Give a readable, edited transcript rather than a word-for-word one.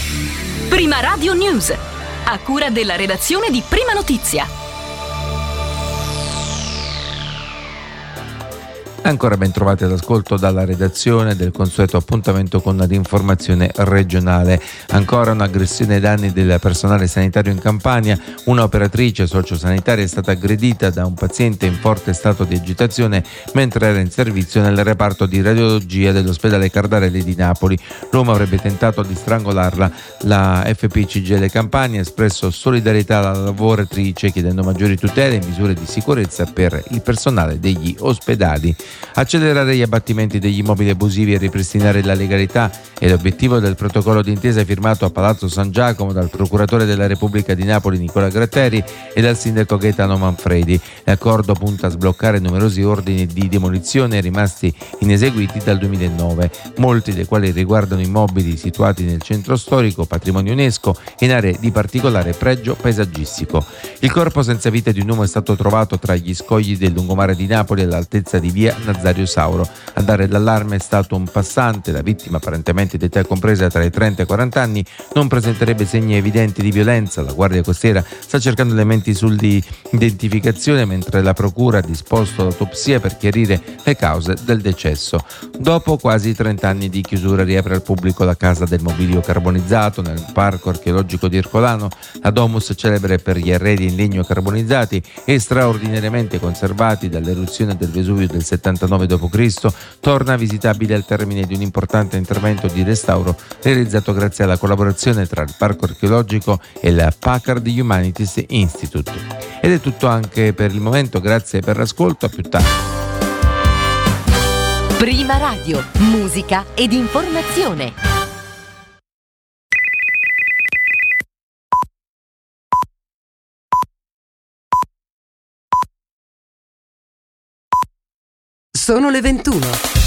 Prima Radio News, a cura della redazione di Prima Notizia. Ancora ben trovati all'ascolto dalla redazione del consueto appuntamento con l'informazione regionale. Ancora un'aggressione ai danni del personale sanitario in Campania. Una operatrice sociosanitaria è stata aggredita da un paziente in forte stato di agitazione mentre era in servizio nel reparto di radiologia dell'ospedale Cardarelli di Napoli. L'uomo avrebbe tentato di strangolarla. La FPCGL Campania ha espresso solidarietà alla lavoratrice chiedendo maggiori tutele e misure di sicurezza per il personale degli ospedali. Accelerare gli abbattimenti degli immobili abusivi e ripristinare la legalità è l'obiettivo del protocollo d'intesa firmato a Palazzo San Giacomo dal procuratore della Repubblica di Napoli Nicola Gratteri e dal sindaco Gaetano Manfredi. L'accordo punta a sbloccare numerosi ordini di demolizione rimasti ineseguiti dal 2009, molti dei quali riguardano immobili situati nel centro storico, patrimonio UNESCO e in aree di particolare pregio paesaggistico. Il corpo senza vita di un uomo è stato trovato tra gli scogli del lungomare di Napoli all'altezza di via Nazario Sauro. A dare l'allarme è stato un passante. La vittima, apparentemente di età compresa tra i 30 e i 40 anni, non presenterebbe segni evidenti di violenza. La Guardia Costiera sta cercando elementi sull'identificazione mentre la procura ha disposto l'autopsia per chiarire le cause del decesso. Dopo quasi 30 anni di chiusura riapre al pubblico la Casa del Mobilio Carbonizzato nel Parco Archeologico di Ercolano. La Domus, celebre per gli arredi in legno carbonizzati e straordinariamente conservati dall'eruzione del Vesuvio del 79 d.C., torna visitabile al termine di un importante intervento di restauro realizzato grazie alla collaborazione tra il Parco Archeologico e il Packard Humanities Institute. Ed è tutto anche per il momento, grazie per l'ascolto, a più tardi. Prima Radio, musica ed informazione. Sono le 21.